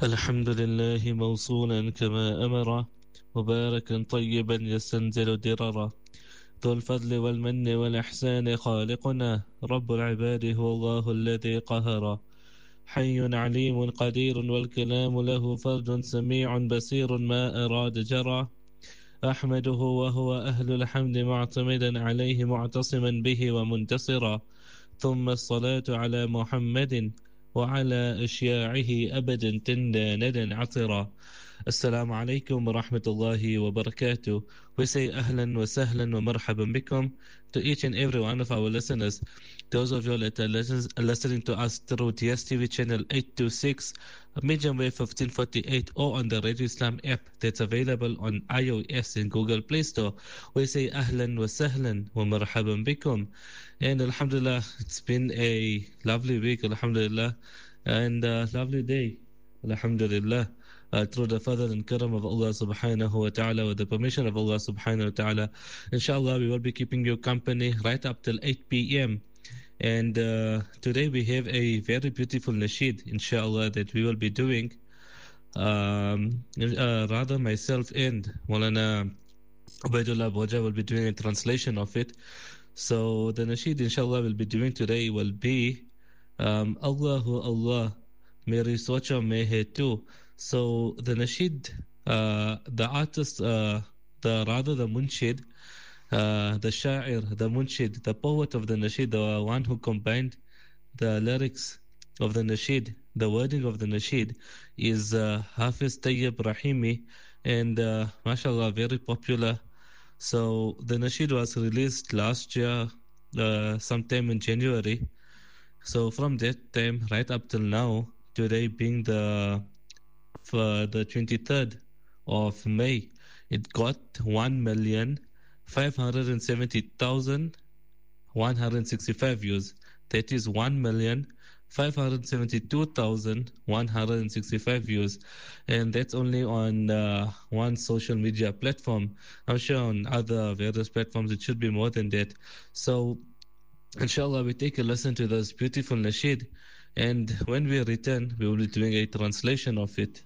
الحمد لله موصولا كما أمر مباركا طيبا يستنزل دررا ذو الفضل والمن والإحسان خالقنا رب العباد هو الله الذي قهر حي عليم قدير والكلام له فرد سميع بصير ما أراد جرى أحمده وهو أهل الحمد معتمدا عليه معتصما به ومنتصرا ثم الصلاة على محمد وعلى أشياعه أبدا تندى ندى عطرا. Assalamu alaikum wa rahmatullahi wa barakatuh. We say ahlan wa sahlan wa marhaban bikum to each and every one of our listeners. Those of you that are listening to us through TSTV channel 826, medium wave 1548, or on the Radio Islam app that's available on iOS and Google Play Store. We say ahlan wa sahlan wa marhaban bikum. And alhamdulillah, it's been a lovely week, alhamdulillah, and a lovely day, alhamdulillah. Through the fadl and karam of Allah subhanahu wa ta'ala, with the permission of Allah subhanahu wa ta'ala. Inshallah, we will be keeping you company right up till 8 p.m. And today we have a very beautiful nasheed, inshallah, that we will be doing. Rather myself and Maulana Ubaidullah Boja will be doing a translation of it. So the nasheed, inshallah, we'll be doing today will be Allahu Allah, Meri Socha Mehe Tu. So the nasheed, the artist, the munshid, the sha'ir, the munshid, the poet of the nasheed, the one who combined the lyrics of the nasheed, the wording of the nasheed, is Hafiz Tayyib Rahimi, and mashallah, very popular. So the nasheed was released last year, sometime in January. So from that time right up till now, today being the 23rd of May, it got 1,570,165 views. That is 1,572,165 views. And that's only on one social media platform. I'm sure on other various platforms it should be more than that. So inshallah, we take a listen to this beautiful nasheed. And when we return, we will be doing a translation of it.